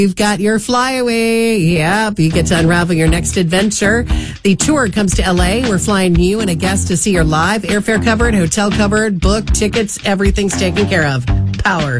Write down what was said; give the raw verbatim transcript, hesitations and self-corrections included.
You've got your flyaway. Yep, you get to unravel your next adventure. The tour comes to L A. We're flying you and a guest to see her live. Airfare covered, hotel covered, book, tickets, everything's taken care of. Power.